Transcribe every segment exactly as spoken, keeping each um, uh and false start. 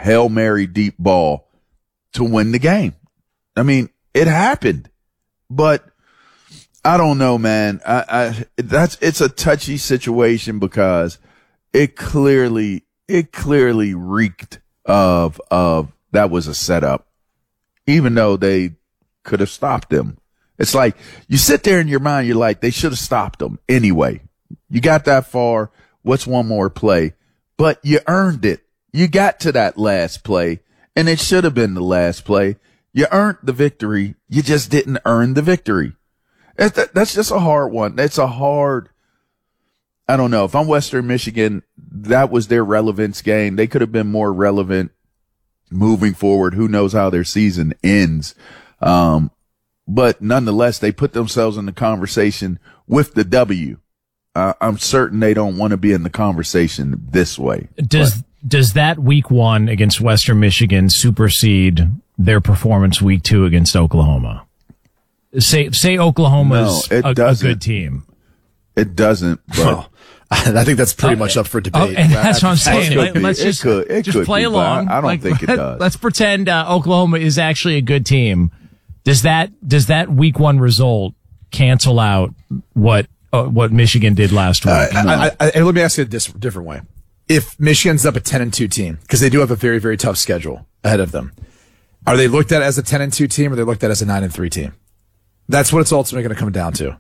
Hail Mary deep ball to win the game. I mean, it happened, but I don't know, man. I, I, that's, it's a touchy situation because it clearly, it clearly reeked of, of that was a setup, even though they could have stopped them. It's like you sit there in your mind, you're like, they should have stopped them anyway. You got that far. What's one more play? But you earned it. You got to that last play, and it should have been the last play. You earned the victory. You just didn't earn the victory. That's just a hard one. That's a hard, I don't know. If I'm Western Michigan, that was their relevance game. They could have been more relevant moving forward. Who knows how their season ends? Um, but nonetheless, they put themselves in the conversation with the W. Uh, I'm certain they don't want to be in the conversation this way. Does but. does that week one against Western Michigan supersede their performance week two against Oklahoma? Say say Oklahoma's no, a, a good team. It doesn't. But well, I think that's pretty oh, much up for debate. Oh, and that's what I'm saying. Let, let's it just, could, it just could play be, along. I don't like, think it does. Let's pretend uh, Oklahoma is actually a good team. Does that does that week one result cancel out what uh, what Michigan did last week? Uh, I, I, I, let me ask you this different way: if Michigan's up a ten and two team, because they do have a very very tough schedule ahead of them, are they looked at as a ten and two team, or are they looked at as a nine and three team? That's what it's ultimately going to come down to.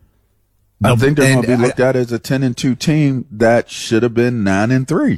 I think they're going to be looked at as a ten and two team that should have been nine and three.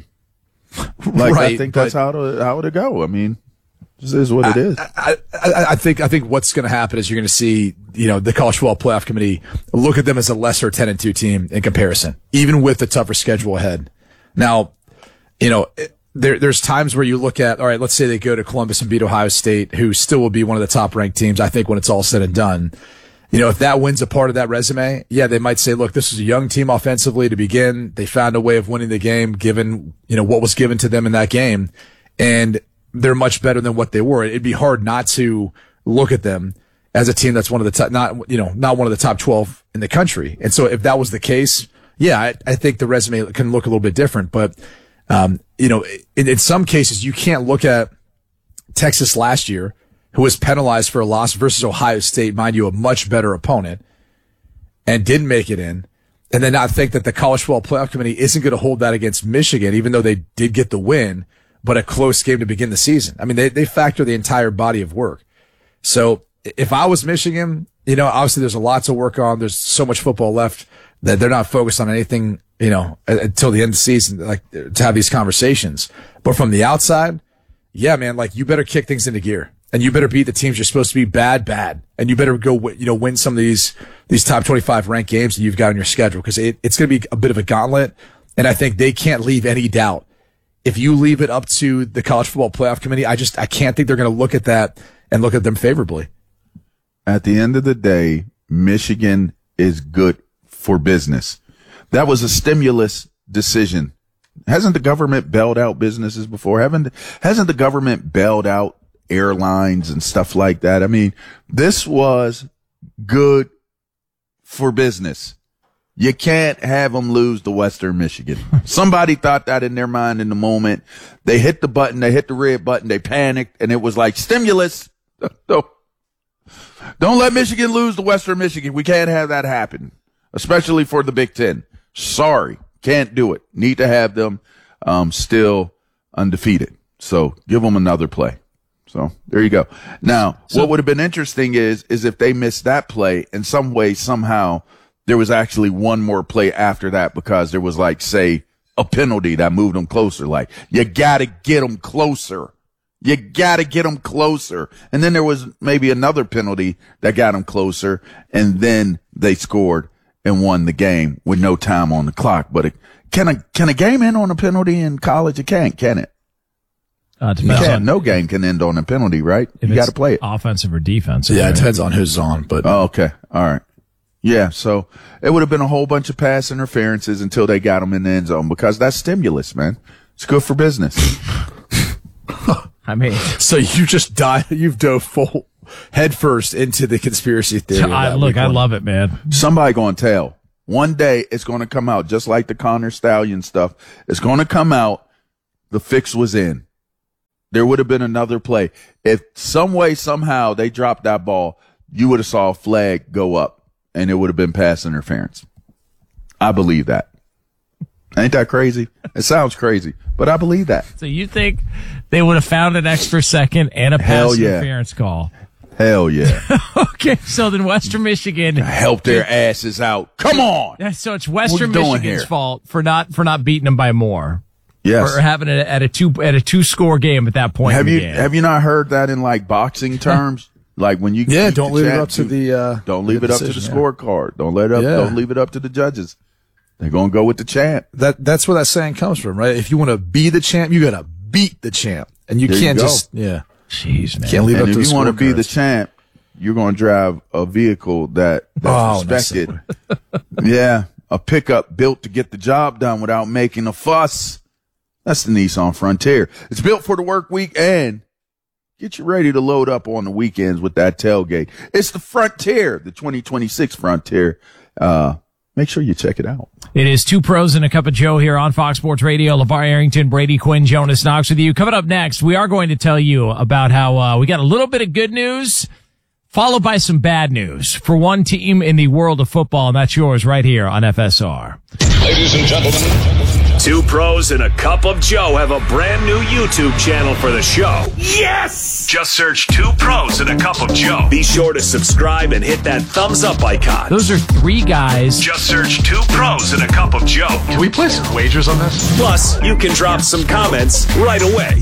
Like right, I think that's how to how to go. I mean, this is what I, it is. I, I, I think I think what's going to happen is you're going to see, you know, the College Football Playoff Committee look at them as a lesser ten and two team in comparison, even with the tougher schedule ahead. Now, you know, there there's times where you look at, all right, let's say they go to Columbus and beat Ohio State, who still will be one of the top ranked teams, I think, when it's all said and done. You know, if that wins a part of that resume, yeah, they might say, look, this is a young team offensively to begin. They found a way of winning the game given, you know, what was given to them in that game. And they're much better than what they were. It'd be hard not to look at them as a team that's one of the top, not, you know, not one of the top twelve in the country. And so if that was the case, yeah, I, I think the resume can look a little bit different. But, um, you know, in, in some cases, you can't look at Texas last year, who was penalized for a loss versus Ohio State, mind you, a much better opponent, and didn't make it in, and then not think that the College Football Playoff Committee isn't going to hold that against Michigan, even though they did get the win, but a close game to begin the season. I mean, they, they factor the entire body of work. So if I was Michigan, you know, obviously there's a lot to work on. There's so much football left that they're not focused on anything, you know, until the end of the season, like to have these conversations. But from the outside, yeah, man, like you better kick things into gear. And you better beat the teams you're supposed to be bad, bad. And you better go, you know, win some of these, these top twenty-five ranked games that you've got on your schedule. Cause it, it's going to be a bit of a gauntlet. And I think they can't leave any doubt. If you leave it up to the College Football Playoff Committee, I just, I can't think they're going to look at that and look at them favorably. At the end of the day, Michigan is good for business. That was a stimulus decision. Hasn't the government bailed out businesses before? Haven't, hasn't the government bailed out airlines and stuff like that? I mean, this was good for business. You can't have them lose to Western Michigan. Somebody thought that in their mind in the moment. They hit the button, they hit the red button, they panicked, and it was like stimulus. Don't, don't let Michigan lose to Western Michigan. We can't have that happen, especially for the Big Ten. Sorry, can't do it. Need to have them um, still undefeated. So give them another play. So there you go. Now, so, what would have been interesting is, is if they missed that play in some way, somehow there was actually one more play after that because there was like, say, a penalty that moved them closer. Like, you got to get them closer. You got to get them closer. And then there was maybe another penalty that got them closer. And then they scored and won the game with no time on the clock. But it, can a, can a game end on a penalty in college? It can't, can it? Uh, you can't. No game can end on a penalty, right? You got to play it. Offensive or defensive. Yeah, right? It depends on who's on. But oh, okay. All right. Yeah, so it would have been a whole bunch of pass interferences until they got them in the end zone because that's stimulus, man. It's good for business. I mean, so you just dive, you've dove full head first into the conspiracy theory. I, look, I love it, man. Somebody going to tell. One day it's going to come out, just like the Connor Stallion stuff. It's going to come out. The fix was in. There would have been another play. If some way, somehow they dropped that ball, you would have saw a flag go up and it would have been pass interference. I believe that. Ain't that crazy? It sounds crazy, but I believe that. So you think they would have found an extra second and a pass yeah. interference call? Hell yeah. Okay, so then Western Michigan help their asses out. Come on. So it's Western Michigan's fault for not for not beating them by more. Yes. Or having it at a two at a two score game at that point. Have in you the game. have you not heard that in like boxing terms? Like when you yeah, don't leave it up to the uh, don't leave it up to the scorecard. Don't let it up. Yeah. Don't leave it up to the judges. They're gonna go with the champ. That that's where that saying comes from, right? If you want to be the champ, you gotta beat the champ, and you there can't you just yeah. Jeez, man. Can't leave and it up if to you want to be the scorecards. champ, you're going to drive a vehicle that that's Oh, respected. Yeah, a pickup built to get the job done without making a fuss. That's the Nissan Frontier. It's built for the work week and get you ready to load up on the weekends with that tailgate. It's the Frontier, the twenty twenty-six Frontier. Uh, make sure you check it out. It is Two Pros and a Cup of Joe here on Fox Sports Radio. LeVar Arrington, Brady Quinn, Jonas Knox with you. Coming up next, we are going to tell you about how uh, we got a little bit of good news followed by some bad news for one team in the world of football, and that's yours right here on F S R. Ladies and gentlemen, Two Pros and a Cup of Joe have a brand new YouTube channel for the show. Yes! Just search Two Pros and a Cup of Joe. Be sure to subscribe and hit that thumbs up icon. Those are three guys. Just search Two Pros and a Cup of Joe. Can we place some wagers on this? Plus, you can drop some comments right away.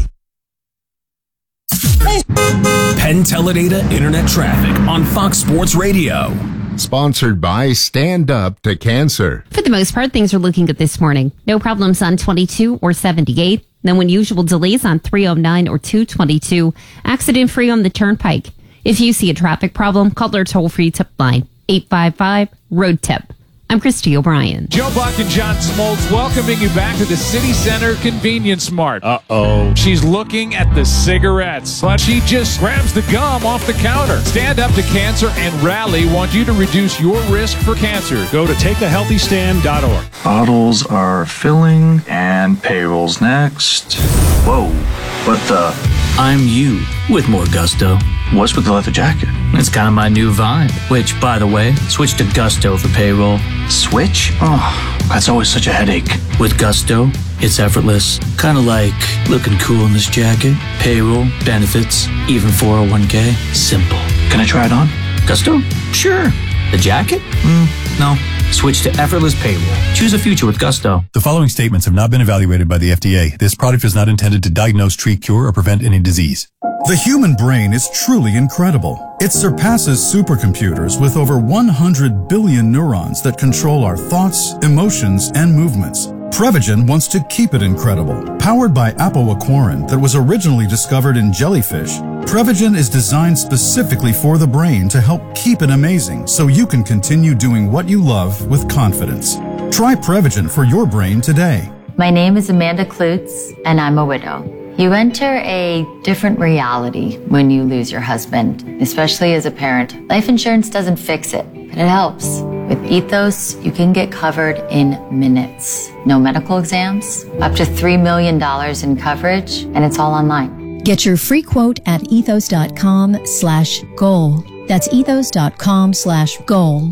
Penn Teledata Internet Traffic on Fox Sports Radio. Sponsored by Stand Up to Cancer. For the most part, things are looking good this morning. No problems on twenty-two or seventy-eight. No unusual delays on three oh nine or two twenty-two. Accident free on the Turnpike. If you see a traffic problem, call our toll-free tip line, eight five five, road tip. I'm Christy O'Brien. Joe Buck and John Smoltz welcoming you back to the City Center Convenience Mart. Uh-oh. She's looking at the cigarettes, but she just grabs the gum off the counter. Stand Up to Cancer and Rally want you to reduce your risk for cancer. Go to take a healthy stand dot org. Bottles are filling and payroll's next. Whoa, what the? I'm you with more gusto. What's with the leather jacket? It's kind of my new vibe. Which, by the way, switch to Gusto for payroll. Switch? Oh, that's always such a headache. With Gusto, it's effortless. Kind of like looking cool in this jacket. Payroll, benefits, even four oh one k. Simple. Can I try it on? Gusto? Sure. The jacket? Mm, no. Switch to effortless payroll. Choose a future with Gusto. The following statements have not been evaluated by the F D A. This product is not intended to diagnose, treat, cure, or prevent any disease. The human brain is truly incredible. It surpasses supercomputers with over one hundred billion neurons that control our thoughts, emotions, and movements. Prevagen wants to keep it incredible. Powered by apoaquarin that was originally discovered in jellyfish, Prevagen is designed specifically for the brain to help keep it amazing so you can continue doing what you love with confidence. Try Prevagen for your brain today. My name is Amanda Klutz, and I'm a widow. You enter a different reality when you lose your husband, especially as a parent. Life insurance doesn't fix it, but it helps. With Ethos, you can get covered in minutes. No medical exams, up to three million dollars in coverage, and it's all online. Get your free quote at ethos.com slash goal. That's ethos.com slash goal.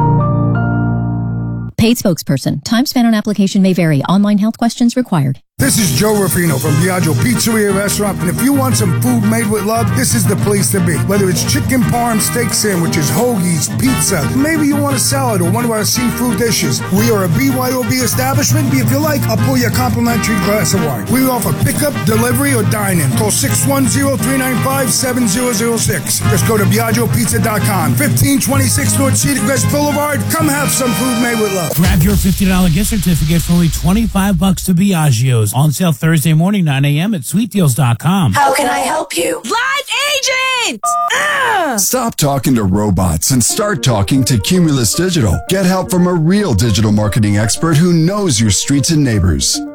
Paid spokesperson. Time spent on application may vary. Online health questions required. This is Joe Ruffino from Biagio Pizzeria Restaurant, and if you want some food made with love, this is the place to be. Whether it's chicken parm steak sandwiches, hoagies, pizza, maybe you want a salad or one of our seafood dishes. We are a B Y O B establishment. If you like, I'll pour you a complimentary glass of wine. We offer pickup, delivery, or dine-in. Call six one zero, three nine five, seven zero zero six. Just go to Biagio Pizza dot com. fifteen twenty-six North Cedar Crest Boulevard. Come have some food made with love. Grab your fifty dollars gift certificate for only twenty-five bucks to Biagio's. On sale Thursday morning, nine a.m. at sweet deals dot com. How can I help you? Live agent! Ah! Stop talking to robots and start talking to Cumulus Digital. Get help from a real digital marketing expert who knows your streets and neighbors.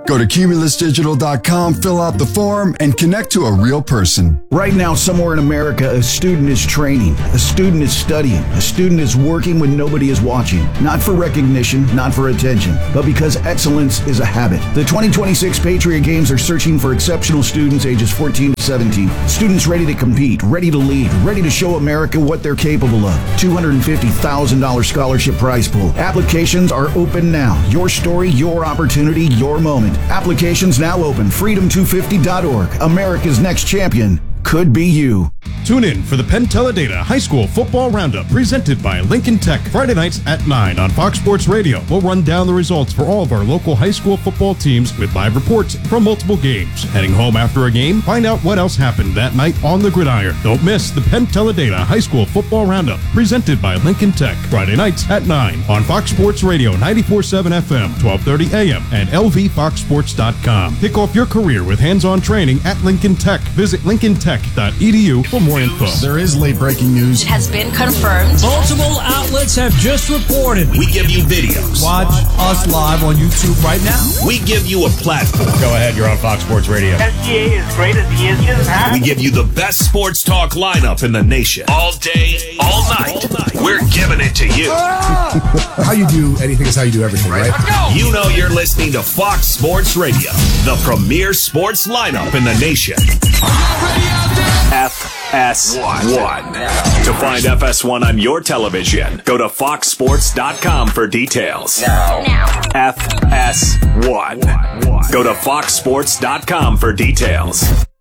Go to cumulus digital dot com, fill out the form, and connect to a real person. Right now, somewhere in America, a student is training, a student is studying, a student is working when nobody is watching. Not for recognition, not for attention, but because excellence is a habit. The twenty twenty-six Patriot Games are searching for exceptional students ages fourteen to seventeen. Students ready to compete, ready to lead, ready to show America what they're capable of. two hundred fifty thousand dollars scholarship prize pool. Applications are open now. Your story, your opportunity, your moment. Applications now open. freedom two fifty dot org. America's next champion could be you. Tune in for the Penn Teledata High School Football Roundup presented by Lincoln Tech. Friday nights at nine on Fox Sports Radio. We'll run down the results for all of our local high school football teams with live reports from multiple games. Heading home after a game, find out what else happened that night on the gridiron. Don't miss the Penn Teledata High School Football Roundup presented by Lincoln Tech. Friday nights at nine on Fox Sports Radio ninety-four point seven F M, twelve thirty A M and L V fox sports dot com. Kick off your career with hands-on training at Lincoln Tech. Visit lincoln tech dot e d u for more info. There is late breaking news. It has been confirmed. Multiple outlets have just reported. We give you videos. Watch us live on YouTube right now. We give you a platform. Go ahead, you're on Fox Sports Radio. S G A is great as he is. We give you the best sports talk lineup in the nation. All day, all night. We're giving it to you. How you do anything is how you do everything, right? You know you're listening to Fox Sports Radio, the premier sports lineup in the nation. F S one. To find F S one on your television, go to fox sports dot com for details. Now. F S one. Go to fox sports dot com for details.